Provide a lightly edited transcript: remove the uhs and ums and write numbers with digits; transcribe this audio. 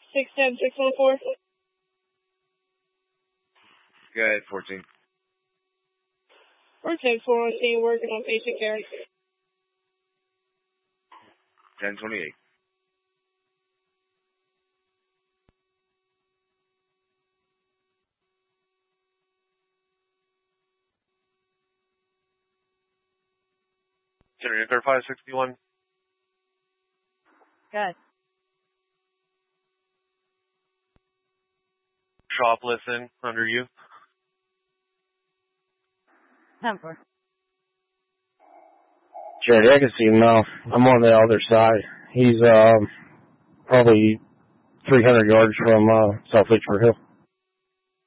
610-614. Go ahead, 14. 410-414, working on patient care. 1028. Generator 561. Good. Shoplifting under you. Temper. Jerry, I can see him now. I'm on the other side. He's probably 300 yards from South Litchfield Hill.